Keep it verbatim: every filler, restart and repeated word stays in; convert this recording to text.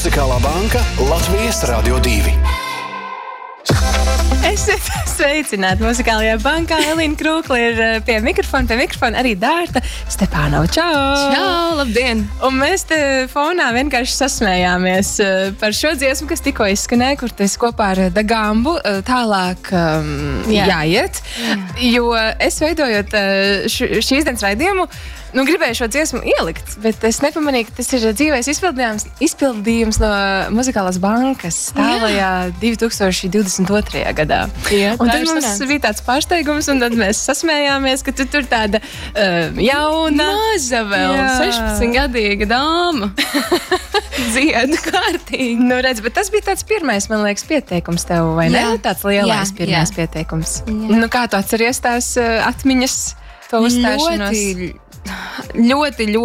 Muzikālā banka Latvijas Radio divi. Esiet sveicināti Muzikālajā bankā. Elīna Krūkla ir pie mikrofona, pie mikrofona arī Dārta Stepānova. Čau! Čau, labdien! Un mēs te fonā vienkārši sasmējāmies par šo dziesmu, kas tikko izskanēja, kur tu esi kopā ar Dagambu tālāk um, Jā. jāiet. Jā. Jo es veidojot š, šīs dienas raidījumu, nu, gribēju šo dziesmu ielikt, bet es nepamanīju, ka tas ir dzīvais izpildījums, izpildījums no Muzikālās bankas tālajā divi tūkstoši divdesmit otrajā gadā. Jā, un tad mums tas bija tāds pārsteigums, un tad mēs sasmējāmies, ka tu tur tāda uh, jauna, maza vēl, Jā. sešpadsmitgadīga dāma. Dziedu kārtīgi. Nu, redz, bet tas bija tāds pirmais, man liekas, pieteikums tev, vai ne? Jā. Tāds lielais Jā, pirmais jā. pieteikums. Jā. Nu, kā tu atceries tās uh, atmiņas, to uzstāšanos? Ļoti, ļoti, ļoti.